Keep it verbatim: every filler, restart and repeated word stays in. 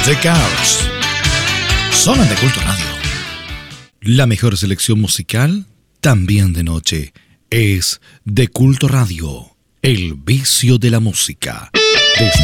The Cars. Sonan de Culto Radio. La mejor selección musical, también de noche, es de Culto Radio. El vicio de la música. Desde